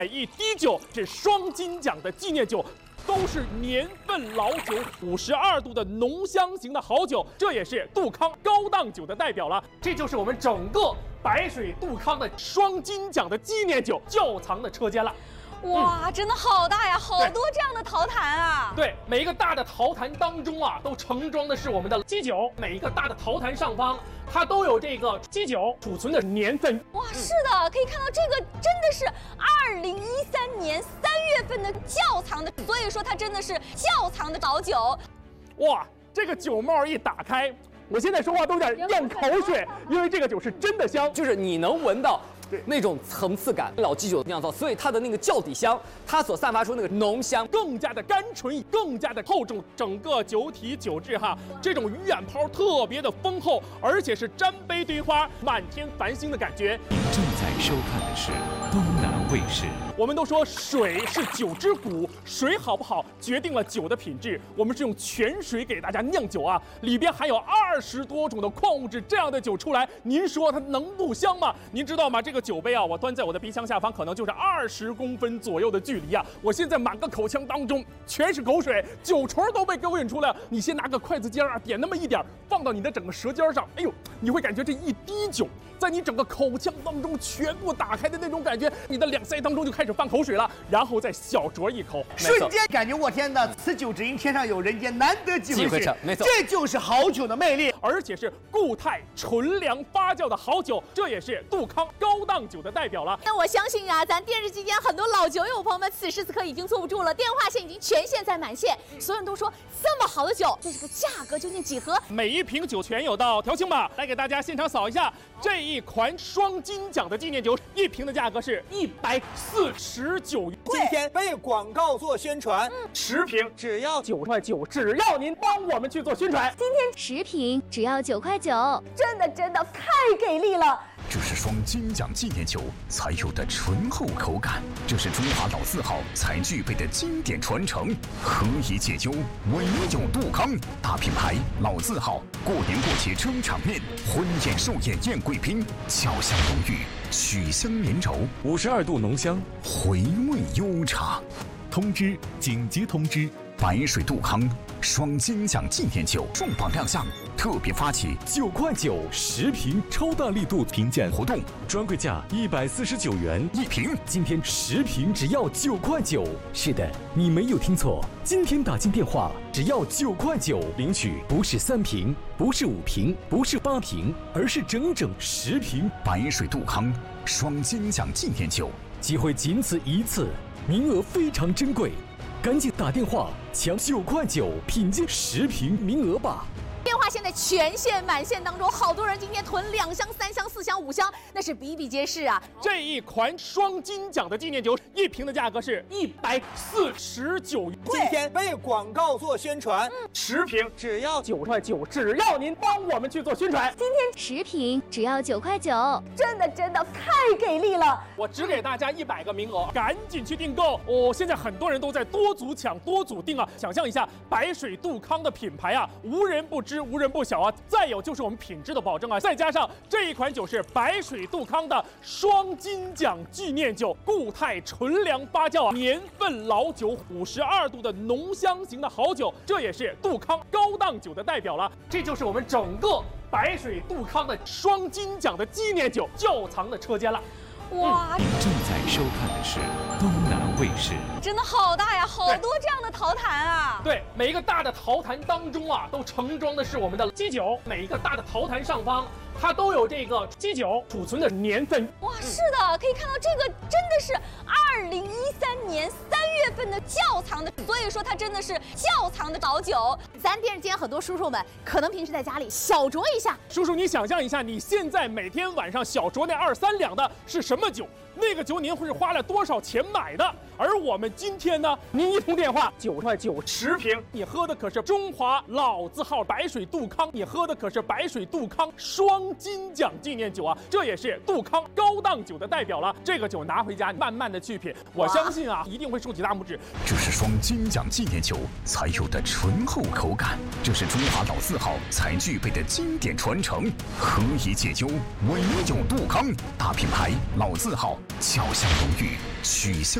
一滴酒是双金奖的纪念酒，都是年份老酒，52度的浓香型的好酒，这也是杜康高档酒的代表了。这就是我们整个白水杜康的双金奖的纪念酒窖藏的车间了。 哇，真的好大呀，好多这样的陶坛啊！ 对，每一个大的陶坛当中啊，都盛装的是我们的基酒。每一个大的陶坛上方，它都有这个基酒储存的年份。 哇，是的，可以看到这个真的是2013年3月份的窖藏的，所以说它真的是窖藏的老酒。 哇，这个酒帽一打开，我现在说话都有点咽口水，因为这个酒是真的香， 就是你能闻到。那种层次感，老基酒酿造，所以它的那个窖底香，它所散发出那个浓香， 更加的甘醇，更加的厚重。整个酒体酒质哈，这种鱼眼泡特别的丰厚，而且是沾杯堆花，满天繁星的感觉。 您正在收看的是东南卫视。 我们都说水是酒之骨，水好不好决定了酒的品质。我们是用泉水给大家酿酒啊，里边含有20多种的矿物质，这样的酒出来，您说它能不香吗？您知道吗？这个酒杯啊，我端在我的鼻腔下方，可能就是20公分左右的距离啊。我现在满个口腔当中全是口水，酒唇都被勾引出来了。你先拿个筷子尖啊，点那么一点，放到你的整个舌尖上，哎呦，你会感觉这一滴酒在你整个口腔当中全部打开的那种感觉，你的两腮当中就开始放口水了，然后再小酌一口， 瞬间感觉我天哪，此酒只应天上有人间，难得几回尝， 没错， 这就是好酒的魅力， 而且是固态纯粮发酵的好酒，这也是杜康高档酒的代表了。 那我相信啊，咱电视机前很多老酒友朋友们，此时此刻已经坐不住了，电话线已经全线在满线，所有人都说这么好的酒，这个价格究竟几何？ 每一瓶酒全有到调清吧，来给大家现场扫一下这一款双金奖的纪念酒，一瓶的价格是149元。 今天为广告做宣传，10瓶只要 9块9，只要您帮我们去做宣传。 今天10瓶只要9块9， 真的太给力了！ 这是双金奖纪念酒才有的醇厚口感，这是中华老字号才具备的经典传承，何以解忧，唯有杜康。大品牌老字号，过年过节撑场面，婚宴寿宴宴贵宾，巧香浓郁，曲香绵稠，52度浓香，回味悠长。通知，紧急通知！白水杜康双金奖纪念酒重磅亮相，特别发起9块9 10瓶超大力度评鉴活动，专柜价149元一瓶，今天10瓶只要9块9。是的，你没有听错，今天打进电话只要9块9，领取不是3瓶，不是5瓶，不是8瓶，而是整整10瓶白水杜康双金奖纪念酒，机会仅此一次，名额非常珍贵。赶紧打电话抢9块9品鉴10瓶名额吧！ 电话现在全线满线当中，好多人今天囤2箱、3箱、4箱、5箱，那是比比皆是啊。 这一款双金奖的纪念酒，一瓶的价格是149元。 今天为广告做宣传，10瓶只要 9块9，只要您帮我们去做宣传。 今天10瓶只要9块9， 真的太给力了！ 我只给大家100个名额，赶紧去订购哦！现在很多人都在多组抢、多组订啊！想象一下，白水杜康的品牌啊，无人不知。无人不晓啊！再有就是我们品质的保证啊！再加上这一款酒是白水杜康的双金奖纪念酒，固态纯粮发酵啊，年份老酒，52度的浓香型的好酒，这也是杜康高档酒的代表了。这就是我们整个白水杜康的双金奖的纪念酒窖藏的车间了。 哇， 您正在收看的是东南卫视。 真的好大呀，好多这样的陶坛啊！ 对，每一个大的陶坛当中啊，都盛装的是我们的基酒。每一个大的陶坛上方，它都有这个基酒储存的年份。 哇，是的，可以看到这个真的是2013年3月份的窖藏的，所以说它真的是窖藏的老酒。 咱电视间很多叔叔们可能平时在家里小酌一下， 叔叔你想象一下，你现在每天晚上小酌那2、3两的是什么酒？那个酒您会是花了多少钱买的？而我们今天呢，您一通电话9块9 10瓶，你喝的可是中华老字号白水杜康，你喝的可是白水杜康双金奖纪念酒啊，这也是杜康高档酒的代表了。这个酒拿回家慢慢的去品，我相信啊，一定会竖起大拇指。 这是双金奖纪念酒才有的醇厚口感，这是中华老字号才具备的经典传承。何以解忧，唯有杜康。大品牌老字号，脚下荣誉，取向。